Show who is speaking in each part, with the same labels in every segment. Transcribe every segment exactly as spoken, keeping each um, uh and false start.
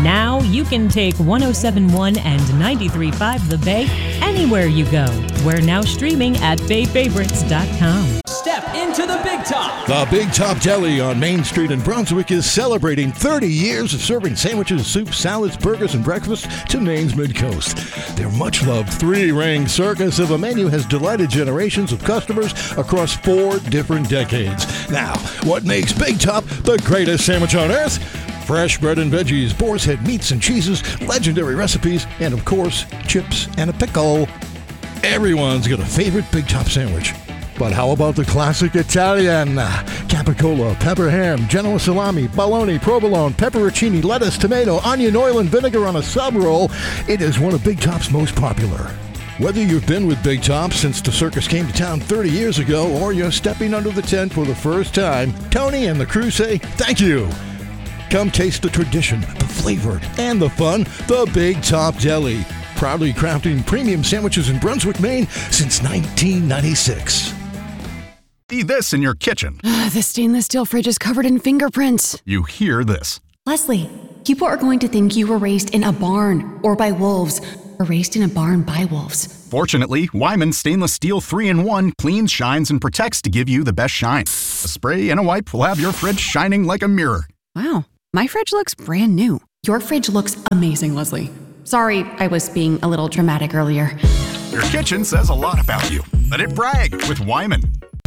Speaker 1: Now you can take one oh seven point one and ninety-three point five The Bay anywhere you go. We're now streaming at bay favorites dot com.
Speaker 2: Step into the Big Top.
Speaker 3: The Big Top Deli on Main Street in Brunswick is celebrating thirty years of serving sandwiches, soups, salads, burgers, and breakfast to Maine's Mid-Coast. Their much-loved three-ring circus of a menu has delighted generations of customers across four different decades. Now, what makes Big Top the greatest sandwich on earth? Fresh bread and veggies, boar's head meats and cheeses, legendary recipes, and of course, chips and a pickle. Everyone's got a favorite Big Top sandwich. But how about the classic Italian? Capicola, pepper ham, Genoa salami, bologna, provolone, pepperoncini, lettuce, tomato, onion, oil, and vinegar on a sub roll. It is one of Big Top's most popular. Whether you've been with Big Top since the circus came to town thirty years ago or you're stepping under the tent for the first time, Tony and the crew say thank you. Come taste the tradition, the flavor, and the fun. The Big Top Deli. Proudly crafting premium sandwiches in Brunswick, Maine since nineteen ninety-six.
Speaker 4: See this in your kitchen.
Speaker 5: The stainless steel fridge is covered in fingerprints.
Speaker 4: You hear this.
Speaker 5: Leslie, people are going to think you were raised in a barn or by wolves, or raised in a barn by wolves.
Speaker 4: Fortunately, Wyman Stainless Steel three in one cleans, shines, and protects to give you the best shine. A spray and a wipe will have your fridge shining like a mirror.
Speaker 5: Wow, my fridge looks brand new. Your fridge looks amazing, Leslie. Sorry, I was being a little dramatic earlier.
Speaker 4: Your kitchen says a lot about you. Let it brag with Wyman.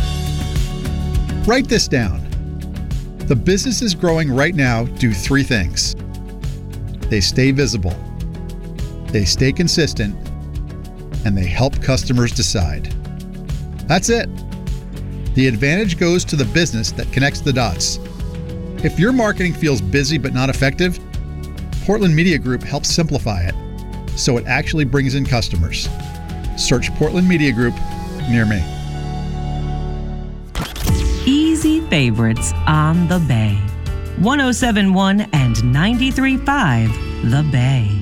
Speaker 6: Write this down. The businesses growing right now do three things. They stay visible, they stay consistent, and they help customers decide. That's it. The advantage goes to the business that connects the dots. If your marketing feels busy but not effective, Portland Media Group helps simplify it, so it actually brings in customers. Search Portland Media Group near me.
Speaker 1: Easy favorites on The Bay. one oh seven point one and ninety-three point five The Bay.